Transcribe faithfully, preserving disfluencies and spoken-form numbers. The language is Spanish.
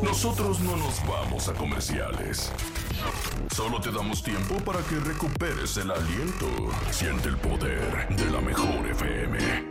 Nosotros no nos vamos a comerciales. Solo te damos tiempo para que recuperes el aliento. Siente el poder de la mejor F M.